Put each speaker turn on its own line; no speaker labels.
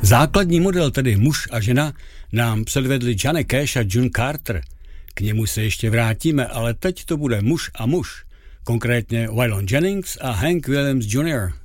Základní model, tedy muž a žena, nám předvedli Johnny Cash a June Carter. K němu se ještě vrátíme, ale teď to bude muž a muž, konkrétně Waylon Jennings a Hank Williams Jr.